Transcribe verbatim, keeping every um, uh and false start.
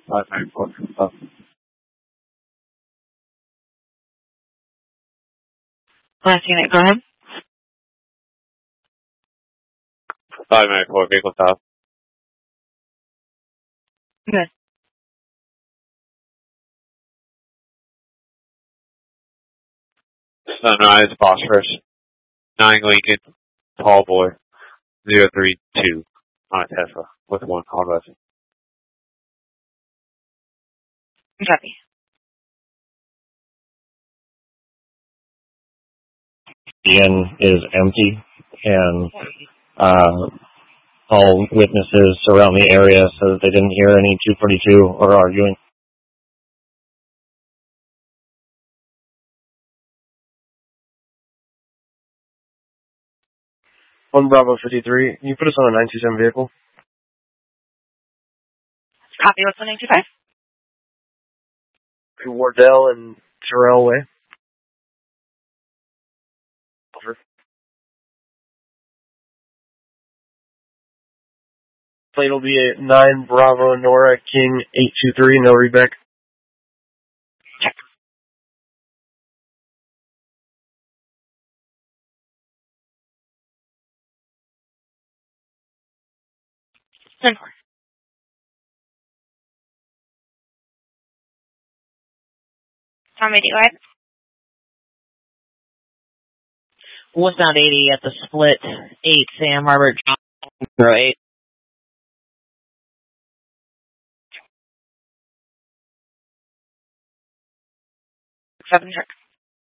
five nine four. Oh. Last unit, go ahead. five nine four, vehicle top. Good. Sunrise, Phosphorus, nine Lincoln, Tall Boy, zero three two on a Tesla with one call resident. Copy. The inn is empty, and uh, all witnesses around the area said that they didn't hear any two forty-two or arguing. One Bravo fifty-three, can you put us on a nine two seven vehicle? Copy, what's the nine two five? Wardell and Terrell Way. Over. Plate will be a nine Bravo Nora King eight two three, no readback. Check. ten four. Tom eighty, go ahead. Westbound eighty at the split, eight, Sam Robert, zero eight. Seven check.